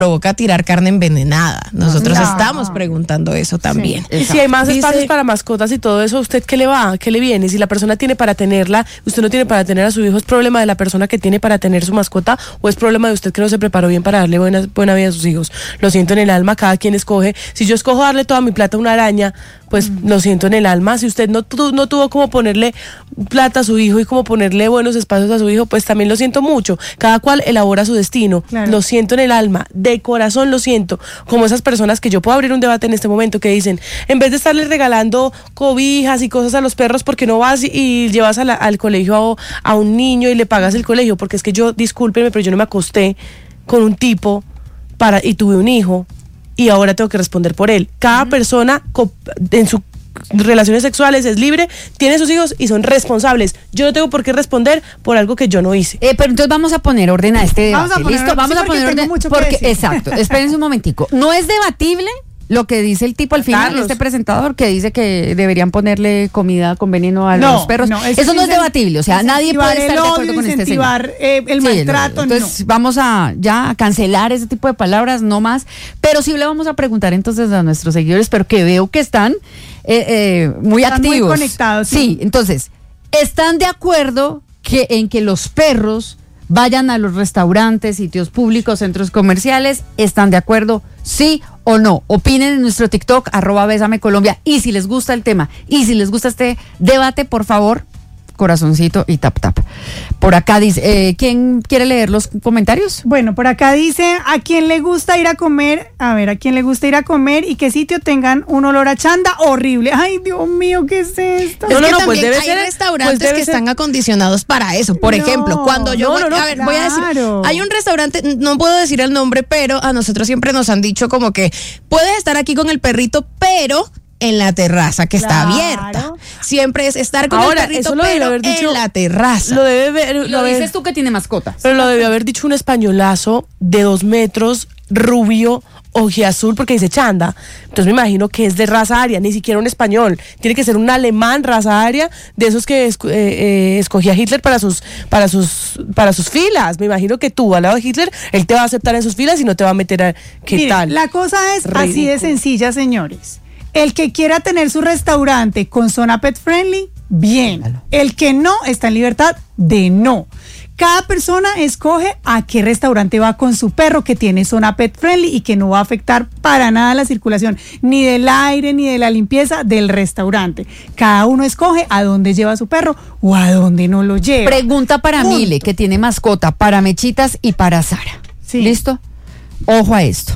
provoca tirar carne envenenada. Nosotros estamos preguntando eso también. Sí, y si hay más espacios para mascotas y todo eso, ¿usted qué le va? ¿Qué le viene? Si la persona tiene para tenerla, usted no tiene para tener a su hijo, ¿es problema de la persona que tiene para tener su mascota o es problema de usted que no se preparó bien para darle buena vida a sus hijos? Lo siento en el alma, cada quien escoge. Si yo escojo darle toda mi plata a una araña, pues lo siento en el alma. Si usted no tuvo como ponerle plata a su hijo y como ponerle buenos espacios a su hijo, pues también lo siento mucho. Cada cual elabora su destino. Claro. Lo siento en el alma, de corazón lo siento. Como esas personas que yo puedo abrir un debate en este momento que dicen, en vez de estarles regalando cobijas y cosas a los perros, ¿por qué no vas y llevas al colegio a un niño y le pagas el colegio? Porque es que yo, discúlpeme, pero yo no me acosté con un tipo y tuve un hijo y ahora tengo que responder por él. Cada persona en sus relaciones sexuales es libre, tiene sus hijos y son responsables. Yo no tengo por qué responder por algo que yo no hice. Pero entonces vamos a poner orden a este debate. ¿Listo? Vamos a poner orden porque exacto, espérense un momentico. No es debatible lo que dice el tipo al final, este presentador que dice que deberían ponerle comida con veneno a los perros. Eso no es debatible, o sea, nadie puede estar de acuerdo con este señor. El maltrato, entonces vamos a cancelar ese tipo de palabras, no más. Pero sí le vamos a preguntar entonces a nuestros seguidores, pero que veo que están muy activos. Muy conectados. Sí, entonces, ¿están de acuerdo en que los perros vayan a los restaurantes, sitios públicos, centros comerciales? ¿Están de acuerdo? ¿Sí o no? Opinen en nuestro TikTok, @BésameColombia. Y si les gusta el tema, y si les gusta este debate, por favor, corazoncito y tap. Por acá dice, ¿quién quiere leer los comentarios? Bueno, por acá dice, ¿a quién le gusta ir a comer? A ver, ¿a quién le gusta ir a comer y qué sitio tengan un olor a chanda horrible? Ay, Dios mío, ¿qué es esto? Es que también pues hay restaurantes que están acondicionados para eso. Por ejemplo, cuando yo voy a decir, hay un restaurante, no puedo decir el nombre, pero a nosotros siempre nos han dicho como que puedes estar aquí con el perrito, pero en la terraza que está abierta. Siempre es estar con el perrito, pero en la terraza. Lo dices tú que tiene mascota. Pero lo debió haber dicho un españolazo de 2 metros, rubio, ojiazul, porque dice chanda. Entonces me imagino que es de raza aria, ni siquiera un español. Tiene que ser un alemán, raza aria, de esos que escogía Hitler para sus filas. Me imagino que tú, al lado de Hitler, él te va a aceptar en sus filas y no te va a meter a... ¿Qué tal? La cosa es así de sencilla, señores. El que quiera tener su restaurante con zona pet friendly, bien. El que no, está en libertad de no. Cada persona escoge a qué restaurante va con su perro que tiene zona pet friendly y que no va a afectar para nada la circulación, ni del aire, ni de la limpieza del restaurante. Cada uno escoge a dónde lleva a su perro o a dónde no lo lleva. Pregunta para Mile, que tiene mascota, para Mechitas y para Sara. Sí. ¿Listo? Ojo a esto.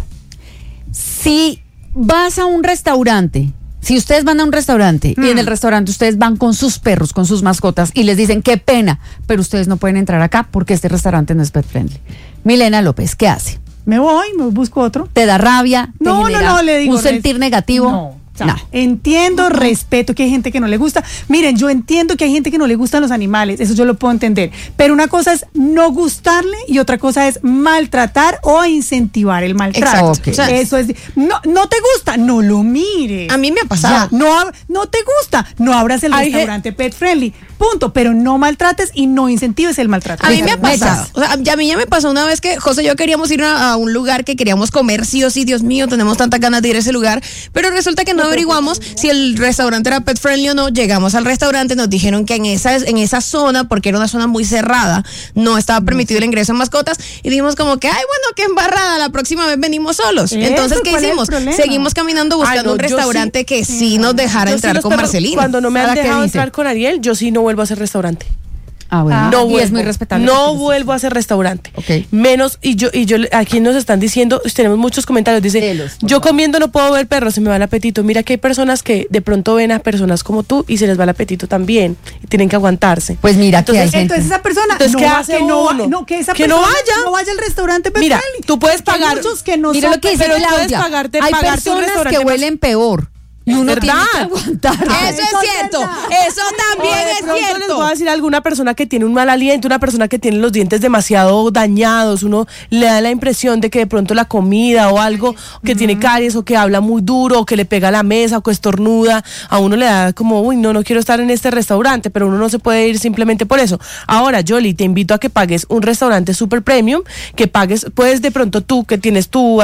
Si vas a un restaurante, si ustedes van a un restaurante y en el restaurante ustedes van con sus perros, con sus mascotas y les dicen qué pena, pero ustedes no pueden entrar acá porque este restaurante no es pet friendly. Milena López, ¿qué hace? Me voy, me busco otro. ¿Te da rabia? No, le digo. ¿Un sentir negativo? No. Entiendo, respeto que hay gente que no le gusta. Miren, yo entiendo que hay gente que no le gustan los animales, eso yo lo puedo entender. Pero una cosa es no gustarle y otra cosa es maltratar o incentivar el maltrato. Okay. Eso es. No te gusta, no lo mires. A mí me ha pasado. No te gusta, no abras el restaurante pet friendly. Punto, pero no maltrates y no incentives el maltrato. A mí me ha pasado. O sea, a mí ya me pasó una vez que José y yo queríamos ir a un lugar que queríamos comer sí o sí. Dios mío, tenemos tantas ganas de ir a ese lugar, pero resulta que no averiguamos si el restaurante era pet friendly o no. Llegamos al restaurante, nos dijeron que en esa zona, porque era una zona muy cerrada, no estaba permitido el ingreso de mascotas, y dijimos como que, ay, bueno, qué embarrada, la próxima vez venimos solos. Entonces, ¿qué hicimos? Seguimos caminando buscando un restaurante que sí nos dejara entrar con Marcelina. Cuando no me han dejado entrar con Ariel, yo sí no vuelvo a hacer restaurante. Bueno. Y es muy respetable. No vuelvo a hacer restaurante. Okay. Menos, y yo aquí nos están diciendo, tenemos muchos comentarios, dice, yo comiendo no puedo ver perros, se me va el apetito. Mira que hay personas que de pronto ven a personas como tú y se les va el apetito también y tienen que aguantarse. Pues mira, entonces esa persona no vaya al restaurante pet friendly. Tú puedes pagar. Muchos que no mira lo que dice Claudia. Hay personas que huelen peor Y uno ¿verdad? tiene que aguantar. Eso es cierto. Eso también De es pronto les cierto. voy a decir a alguna persona que tiene un mal aliento, una persona que tiene los dientes demasiado dañados, uno le da la impresión de que de pronto la comida o algo, que tiene caries o que habla muy duro o que le pega a la mesa o que estornuda, a uno le da como, uy, no quiero estar en este restaurante, pero uno no se puede ir simplemente por eso. Ahora, Yoli, te invito a que pagues un restaurante super premium, que pagues, puedes de pronto tú que tienes tu